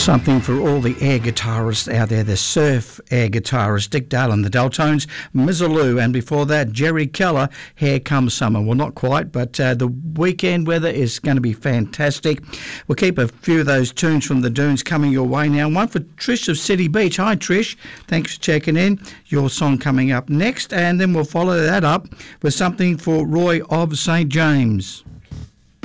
Something for all the air guitarists out there, the surf air guitarist Dick Dale and the Deltones, Mizzaloo, and before that Jerry Keller, Here Comes Summer. Well, not quite, but the weekend weather is going to be fantastic. We'll keep a few of those tunes from the dunes coming your way now. One for Trish of City Beach. Hi Trish, thanks for checking in. Your song coming up next, and then we'll follow that up with something for Roy of St. James.